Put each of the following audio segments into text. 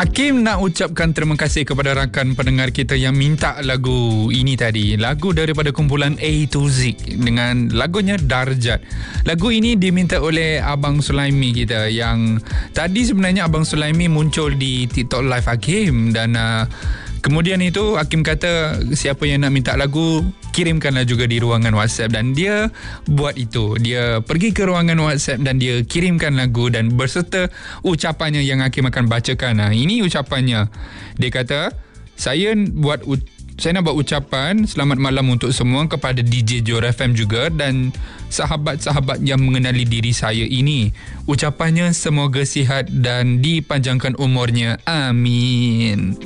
Hakim nak ucapkan terima kasih kepada rakan pendengar kita yang minta lagu ini tadi. Lagu daripada kumpulan A to Z dengan lagunya Darjat. Lagu ini diminta oleh Abang Sulaimi kita yang tadi sebenarnya Abang Sulaimi muncul di TikTok Live Hakim dan kemudian itu Hakim kata siapa yang nak minta lagu kirimkanlah juga di ruangan WhatsApp dan dia buat itu. Dia pergi ke ruangan WhatsApp dan dia kirimkan lagu dan berserta ucapannya yang Hakim akan bacakan. Ini ucapannya. Dia kata, saya nak buat ucapan selamat malam untuk semua kepada DJ Johor FM juga dan sahabat-sahabat yang mengenali diri saya ini. Ucapannya semoga sihat dan dipanjangkan umurnya. Amin.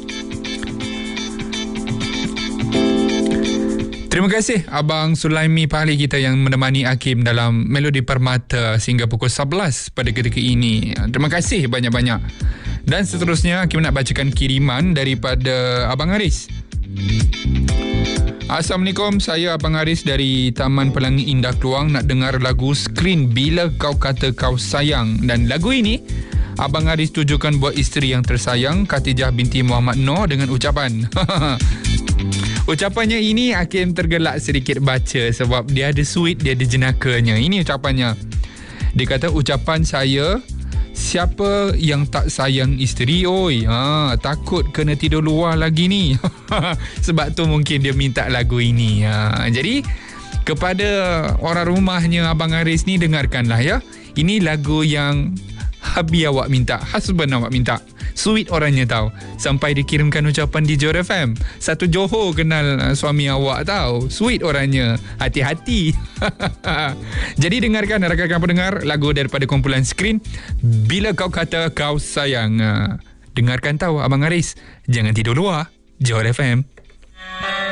Terima kasih Abang Sulaimi Pahli kita yang menemani Hakim dalam Melodi Permata sehingga pukul 11 pada ketika ini. Terima kasih banyak-banyak. Dan seterusnya Hakim nak bacakan kiriman daripada Abang Haris. Assalamualaikum, saya Abang Haris dari Taman Pelangi Indah Keluang nak dengar lagu Screen Bila Kau Kata Kau Sayang. Dan lagu ini Abang Haris tujukan buat isteri yang tersayang Khatijah binti Muhammad Noor dengan ucapan ucapannya ini Hakim tergelak sedikit baca sebab dia ada sweet, dia ada jenakanya. Ini ucapannya. Dia kata ucapan saya, siapa yang tak sayang isteri, oi, takut kena tidur luar lagi ni. Sebab tu mungkin dia minta lagu ini. Jadi kepada orang rumahnya Abang Haris ni, dengarkanlah ya. Ini lagu yang Habi awak minta, husband awak minta. Sweet orangnya tahu. Sampai dikirimkan ucapan di Johor FM. Satu Johor kenal suami awak tahu. Sweet orangnya. Hati-hati. Jadi dengarkan rakan-rakan pendengar lagu daripada kumpulan Screen Bila Kau Kata Kau Sayang. Dengarkan tahu Abang Haris. Jangan tidur luar. Johor FM.